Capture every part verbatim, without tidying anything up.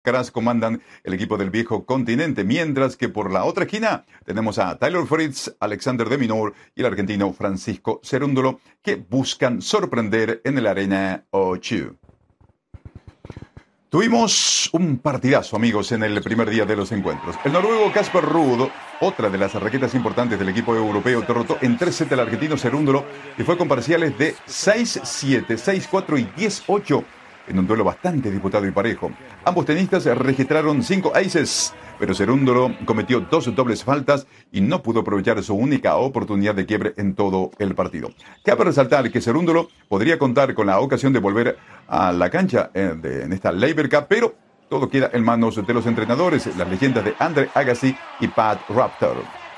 Alcaraz comandan el equipo del viejo continente, mientras que por la otra esquina tenemos a Taylor Fritz, Alexander de Minaur y el argentino Francisco Cerúndolo, que buscan sorprender en el Arena ocho. Tuvimos un partidazo, amigos, en el primer día de los encuentros. El noruego Casper Ruud, otra de las raquetas importantes del equipo europeo, derrotó en tres sets al argentino Cerúndolo y fue con parciales de seis siete, seis cuatro y diez ocho. En un duelo bastante disputado y parejo. Ambos tenistas registraron cinco aces, pero Cerúndolo cometió dos dobles faltas y no pudo aprovechar su única oportunidad de quiebre en todo el partido. Cabe resaltar que Cerúndolo podría contar con la ocasión de volver a la cancha en, de, en esta Laver Cup, pero todo queda en manos de los entrenadores, las leyendas de Andre Agassi y Pat Raptor.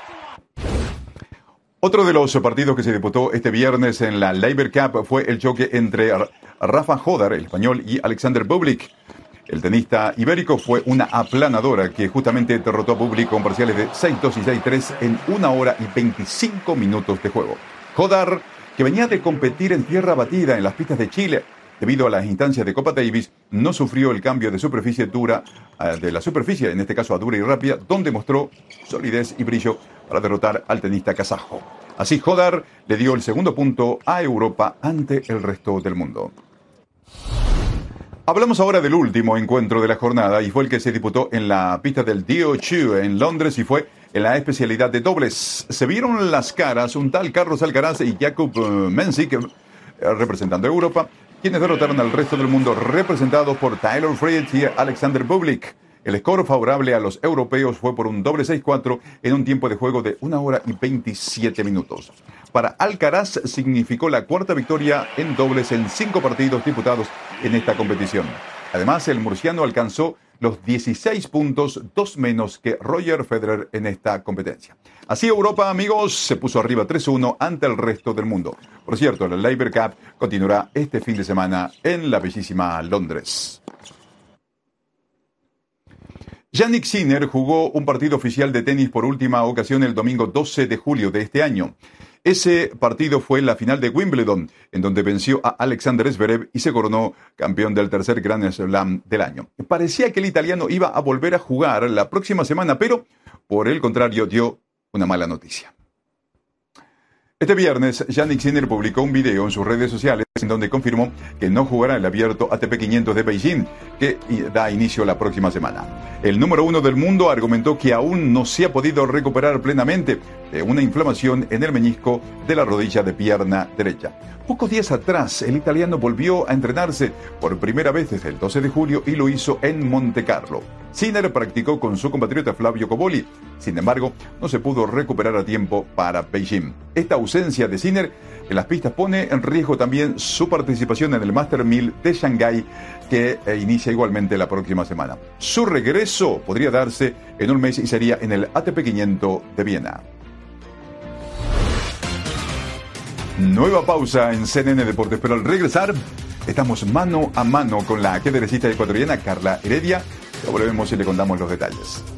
Otro de los partidos que se disputó este viernes en la Laver Cup fue el choque entre Rafa Hodar, el español, y Alexander Bublik. El tenista ibérico fue una aplanadora que justamente derrotó a Bublik con parciales de seis dos y seis tres en una hora y veinticinco minutos de juego. Hodar, que venía de competir en tierra batida en las pistas de Chile, debido a las instancias de Copa Davis, no sufrió el cambio de superficie dura, de la superficie, en este caso a dura y rápida, donde mostró solidez y brillo para derrotar al tenista kazajo. Así, Hodar le dio el segundo punto a Europa ante el resto del mundo. Hablamos ahora del último encuentro de la jornada y fue el que se disputó en la pista del D ocho en Londres y fue en la especialidad de dobles. Se vieron las caras un tal Carlos Alcaraz y Jakub Mensik, representando a Europa, quienes derrotaron al resto del mundo representados por Taylor Fritz y Alexander Bublik. El score favorable a los europeos fue por un doble seis cuatro en un tiempo de juego de una hora y veintisiete minutos. Para Alcaraz significó la cuarta victoria en dobles en cinco partidos disputados en esta competición. Además, el murciano alcanzó los dieciséis puntos, dos menos que Roger Federer en esta competencia. Así Europa, amigos, se puso arriba tres uno ante el resto del mundo. Por cierto, la Laver Cup continuará este fin de semana en la bellísima Londres. Jannik Sinner jugó un partido oficial de tenis por última ocasión el domingo doce de julio de este año. Ese partido fue la final de Wimbledon, en donde venció a Alexander Zverev y se coronó campeón del tercer Grand Slam del año. Parecía que el italiano iba a volver a jugar la próxima semana, pero por el contrario dio una mala noticia. Este viernes, Jannik Sinner publicó un video en sus redes sociales en donde confirmó que no jugará el abierto A T P quinientos de Beijing, que da inicio la próxima semana. El número uno del mundo argumentó que aún no se ha podido recuperar plenamente de una inflamación en el meñisco de la rodilla de pierna derecha. Pocos días atrás, el italiano volvió a entrenarse por primera vez desde el doce de julio y lo hizo en Montecarlo. Sinner practicó con su compatriota Flavio Cobolli. Sin embargo, no se pudo recuperar a tiempo para Beijing. Esta ausencia de Sinner en las pistas pone en riesgo también su participación en el Master mil de Shanghái, que inicia igualmente la próxima semana. Su regreso podría darse en un mes y sería en el A T P quinientos de Viena. Nueva pausa en C N N Deportes, pero al regresar estamos mano a mano con la ajedrecista ecuatoriana Carla Heredia. Ya volvemos y le contamos los detalles.